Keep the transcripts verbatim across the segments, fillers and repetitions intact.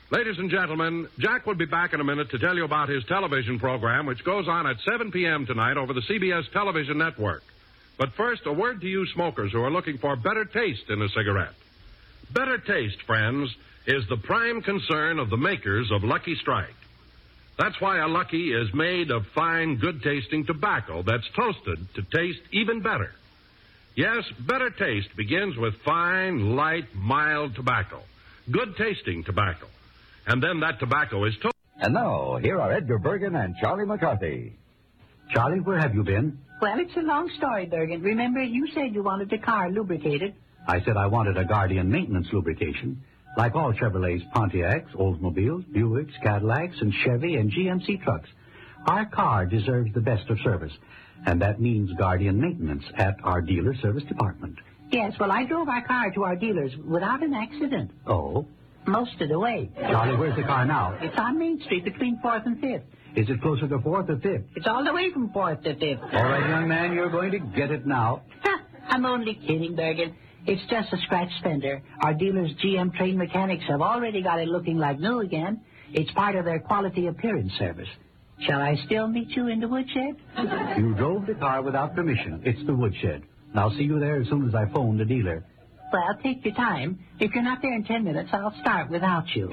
Ladies and gentlemen, Jack will be back in a minute to tell you about his television program, which goes on at seven p.m. tonight over the C B S television network. But first, a word to you smokers who are looking for better taste in a cigarette. Better taste, friends, is the prime concern of the makers of Lucky Strike. That's why a Lucky is made of fine, good-tasting tobacco that's toasted to taste even better. Yes, better taste begins with fine, light, mild tobacco. Good-tasting tobacco. And then that tobacco is toasted. And now, here are Edgar Bergen and Charlie McCarthy. Charlie, where have you been? Well, it's a long story, Bergen. Remember, you said you wanted the car lubricated. I said I wanted a Guardian maintenance lubrication. Like all Chevrolets, Pontiacs, Oldsmobiles, Buicks, Cadillacs, and Chevy and G M C trucks, our car deserves the best of service. And that means Guardian maintenance at our dealer service department. Yes, well, I drove our car to our dealers without an accident. Oh? Most of the way. Charlie, where's the car now? It's on Main Street between fourth and fifth. Is it closer to fourth or fifth? It's all the way from fourth to fifth. All right, young man, you're going to get it now. I'm only kidding, Bergen. It's just a scratch fender. Our dealers' G M trained mechanics have already got it looking like new again. It's part of their quality appearance service. Shall I still meet you in the woodshed? You drove the car without permission. It's the woodshed. And I'll see you there as soon as I phone the dealer. Well, take your time. If you're not there in ten minutes, I'll start without you.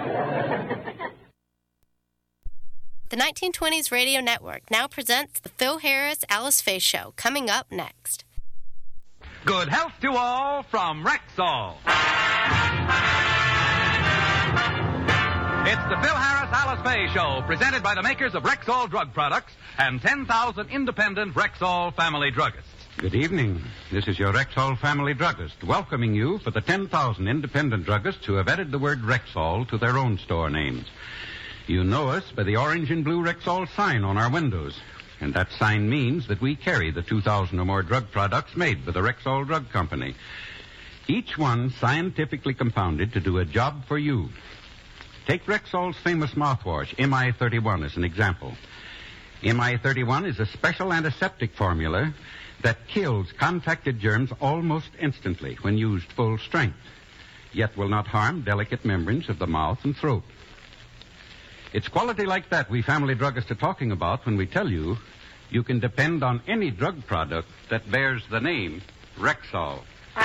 The nineteen twenties Radio Network now presents the Phil Harris Alice Faye Show, coming up next. Good health to all from Rexall. It's the Phil Harris Alice Faye Show, presented by the makers of Rexall drug products and ten thousand independent Rexall family druggists. Good evening. This is your Rexall family druggist, welcoming you for the ten thousand independent druggists who have added the word Rexall to their own store names. You know us by the orange and blue Rexall sign on our windows. And that sign means that we carry the two thousand or more drug products made by the Rexall Drug Company. Each one scientifically compounded to do a job for you. Take Rexall's famous mouthwash, M I thirty-one, as an example. M I thirty-one is a special antiseptic formula that kills contacted germs almost instantly when used full strength, yet will not harm delicate membranes of the mouth and throat. It's quality like that we family druggists are talking about when we tell you you can depend on any drug product that bears the name Rexall.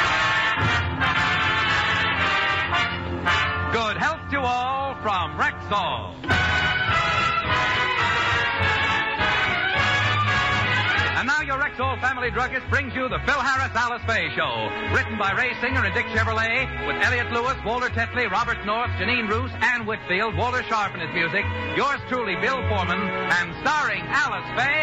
Good health to all from Rexall. And now your Rexall family druggist brings you the Phil Harris Alice Faye Show, written by Ray Singer and Dick Chevrolet, with Elliot Lewis, Walter Tetley, Robert North, Janine Roos, Ann Whitfield, Walter Sharp in his music, yours truly, Bill Foreman, and starring Alice Faye